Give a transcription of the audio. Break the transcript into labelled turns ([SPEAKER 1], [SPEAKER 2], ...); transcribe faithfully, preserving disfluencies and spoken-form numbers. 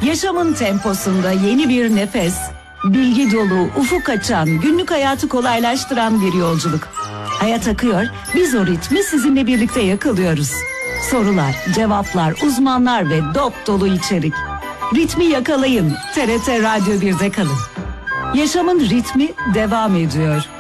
[SPEAKER 1] Yaşamın temposunda yeni bir nefes, bilgi dolu, ufuk açan, günlük hayatı kolaylaştıran bir yolculuk. Hayat akıyor, biz o ritmi sizinle birlikte yakalıyoruz. Sorular, cevaplar, uzmanlar ve dop dolu içerik. Ritmi yakalayın, T R T Radyo birde kalın. Yaşamın ritmi devam ediyor.